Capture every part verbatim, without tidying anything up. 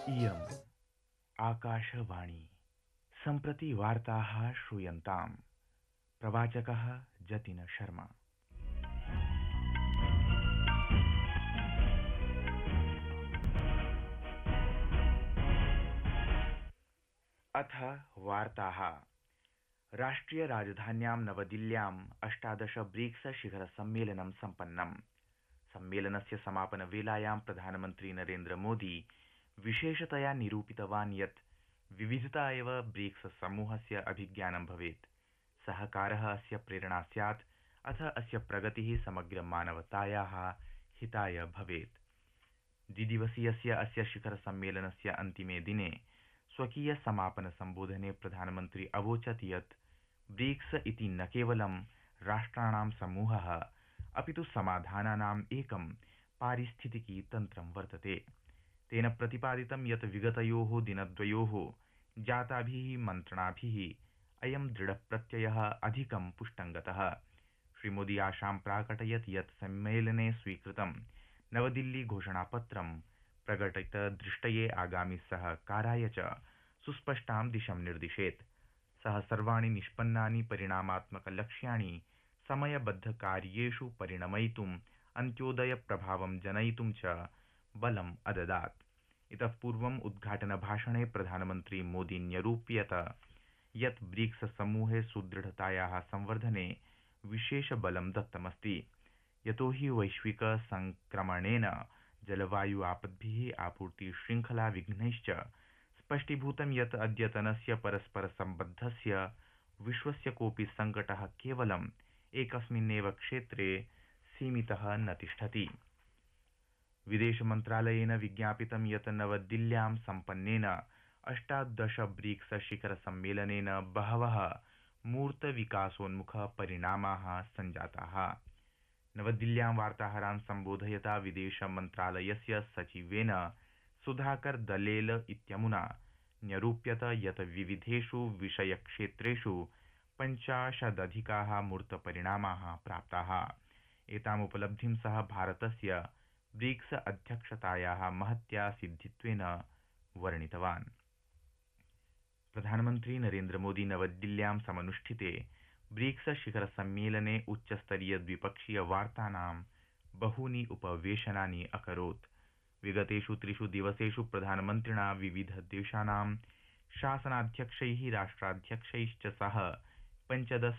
इयम् आकाशवाणी सम्प्रति वार्ताः श्रूयन्ताम्। प्रवाचकः जतिन शर्मा। अथ वार्ताः। राष्ट्रिय राजधान्यां नवदिल्ल्याम् अष्टादश ब्रिक्स शिखर सम्मेलनं सम्पन्नम्। सम्मेलनस्य समापन वेलायां प्रधानमन्त्री नरेन्द्र मोदी विशेषतया निरूपितवान् यत् विविधता एव ब्रिक्स समूहस्य अभिज्ञानं भवेत्। सहकारः अस्य प्रेरणा स्यात् अथ अस्य प्रगतिः समग्र मानवतायाः हिताय भवेत्। द्विदिवसीयस्य अस्य शिखर सम्मेलनस्य अन्तिमे दिने स्वकीय समापन सम्बोधने प्रधानमन्त्री अवोचत् यत् ब्रिक्स इति न केवलं राष्ट्राणां समूहः अपितु समाधानानाम् एकं पारिस्थितिकी तन्त्रं वर्तते। तेन प्रतिपादितं यत् विगतयोः दिनद्वयोः जाताभिः मन्त्रणाभिः अयं दृढप्रत्ययः अधिकं पुष्टङ्गतः। श्रीमोदी आशां प्राकटयत् यत् सम्मेलने स्वीकृतं नवदिल्ली घोषणापत्रं प्रकटितदृष्टये आगामि सहकाराय च सुस्पष्टां दिशं निर्दिशेत्। सः सर्वाणि निष्पन्नानि परिणामात्मकलक्ष्याणि समयबद्धकार्येषु परिणमयितुम् अन्त्योदय प्रभावं जनयितुं च बलम् अददात्। इतः पूर्वम् उद्घाटनभाषणे प्रधानमन्त्री मोदी न्यरूपयत् यत् ब्रिक्स समूहे सुदृढतायाः संवर्धने विशेष बलं दत्तमस्ति। यतो हि वैश्विक संक्रमणेन जलवायु आपद्भिः आपूर्ति श्रृंखला विघ्नैश्च स्पष्टीभूतं यत् अद्यतनस्य परस्पर सम्बद्धस्य विश्वस्य कोऽपि संकटः केवलम् एकस्मिन्नेव क्षेत्रे सीमितः न तिष्ठति। विदेश मन्त्रालयेन विज्ञापितं यत् नवदिल्ल्यां सम्पन्नेन अष्टादश ब्रिक्स शिखर सम्मेलनेन बहवः मूर्त विकासोन्मुख परिणामाः सञ्जाताः। नवदिल्ल्यां वार्ताहरान् सम्बोधयता विदेश मन्त्रालयस्य सचिवेन सुधाकर दलेल इत्यमुना न्यरूप्यत यत् विविधेषु विषयक्षेत्रेषु पञ्चाशदधिकाः मूर्तपरिणामाः प्राप्ताः। एतामुपलब्धिं सः भारतस्य ब्रिक्स अध्यक्षतायाः महत्या सिद्धित्वेन वर्णितवान्। प्रधानमन्त्री नरेन्द्र मोदी नवदिल्ल्यां समनुष्ठिते ब्रिक्स शिखर सम्मेलने उच्चस्तरीय द्विपक्षीय वार्तानां बहूनि उपवेशनानि अकरोत्। विगतेषु त्रिषु दिवसेषु प्रधानमन्त्रिणा विविध देशानां शासनाध्यक्षैः राष्ट्राध्यक्षैश्च सह पञ्चदश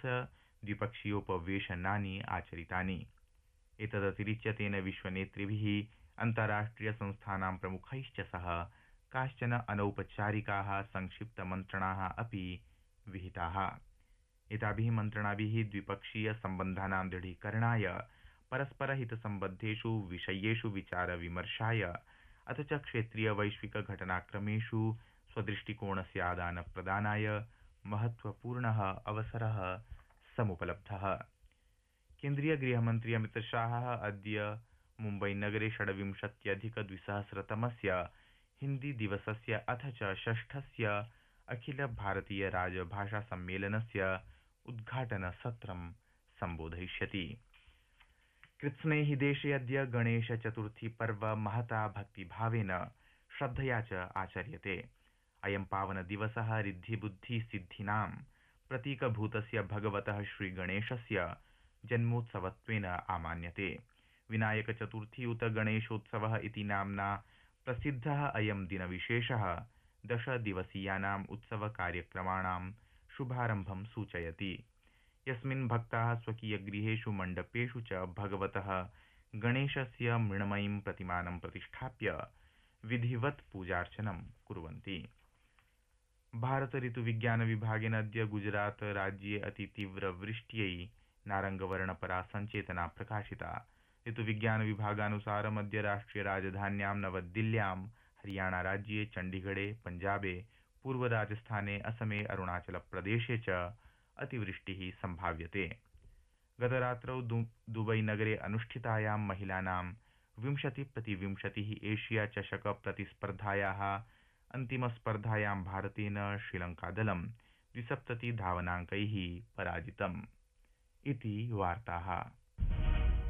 द्विपक्षीयोपवेशनानि आचरितानि। एतदतिरिच्य तेन विश्वनेतृभिः अन्ताराष्ट्रिय संस्थानां प्रमुखैश्च सह काश्चन अनौपचारिकाः संक्षिप्तमन्त्रणाः अपि विहिताः। एताभिः मन्त्रणाभिः द्विपक्षीय सम्बन्धानां दृढीकरणाय परस्परहितसम्बद्धेषु विषयेषु विचारविमर्शाय अथ च क्षेत्रीय वैश्विक घटनाक्रमेषु स्वदृष्टिकोणस्य आदानप्रदानाय महत्वपूर्णः अवसरः समुपलब्धः। केन्द्रीय गृहमन्त्री अमित शाहः अद्य मुम्बईनगरे षड्विंशत्यधिक द्विसहस्रतमस्य हिन्दी दिवसस्य अथ च षष्ठस्य अखिल भारतीय राजभाषा सम्मेलनस्य उद्घाटनसत्रं सम्बोधयिष्यति। कृत्स्नेहि देशे अद्य गणेश चतुर्थी पर्व महता भक्तिभावेन श्रद्धया च आचर्यते। अयं पावन दिवसः रिद्धिबुद्धि सिद्धिनां प्रतीकभूतस्य भगवतः श्रीगणेशस्य जन्मोत्सवत्वेन आमान्यते। विनायक चतुर्थी उत गणेशोत्सवः इति नाम्ना प्रसिद्धः अयं दिनविशेषः दश दिवसीयानाम् उत्सव कार्यक्रमाणां शुभारम्भं सूचयति, यस्मिन् भक्ताः स्वकीयगृहेषु मण्डपेषु च भगवतः गणेशस्य मृण्मयीं प्रतिमानं प्रतिष्ठाप्य विधिवत् पूजार्चनं कुर्वन्ति। भारत ऋतुविज्ञान विभागेन अद्य गुजरात राज्ये अतितीव्रवृष्ट्यै नारंगवर्णपरा संचेतना प्रकाशिता। ऋतुविज्ञान विभागानुसारम् अद्य राष्ट्रिय राजधान्यां नवदिल्ल्यां, हरियाणा राज्ये चण्डीगढे, पञ्जाबे, पूर्व राजस्थाने, असमे, अरुणाचल प्रदेशे च अतिवृष्टिः सम्भाव्यते। गतरात्रौ दुबईनगरे अनुष्ठितायां महिलानां विंशति प्रतिविंशतिः एशिया चषक प्रतिस्पर्धायाः अन्तिमस्पर्धायां भारतेन श्रीलङ्कादलं द्विसप्तति धावनाङ्कैः पराजितम्। इति वार्ताः।